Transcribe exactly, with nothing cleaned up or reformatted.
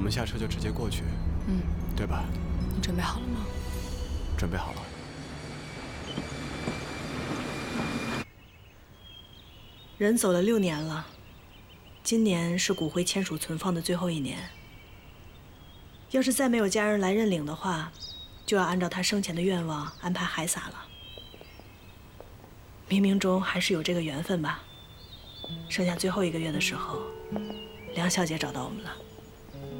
们下车就直接过去， 嗯， 对吧？ 你准备好了吗？ 准备好了。 人走了六年了，今年是骨灰签署存放的最后一年。要是再没有家人来认领的话，就要按照他生前的愿望安排海撒了。冥冥中还是有这个缘分吧。剩下最后一个月的时候，梁小姐找到我们了。